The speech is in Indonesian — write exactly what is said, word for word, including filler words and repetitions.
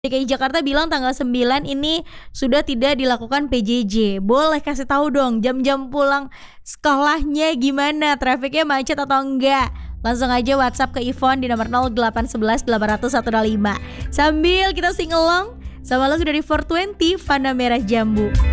D K I Jakarta bilang tanggal sembilan ini sudah tidak dilakukan P J J. Boleh kasih tahu dong jam-jam pulang sekolahnya gimana? Trafiknya macet atau enggak? Langsung aja WhatsApp ke Ivon di nomor nol delapan satu satu delapan nol nol satu nol lima. Sambil kita sing along sama lagu dari four twenty Fana Merah Jambu.